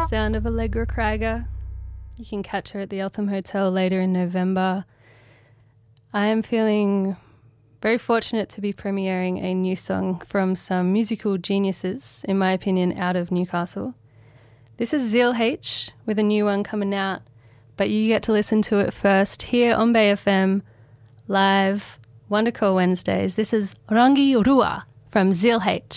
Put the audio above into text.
sound of Allegra Krieger. You can catch her at the Eltham Hotel later in November. I am feeling very fortunate to be premiering a new song from some musical geniuses, in my opinion, out of Newcastle. This is Zeal H with a new one coming out, but you get to listen to it first here on Bay FM, live, Wondercore Wednesdays. This is Rangi Rua from Zeal H.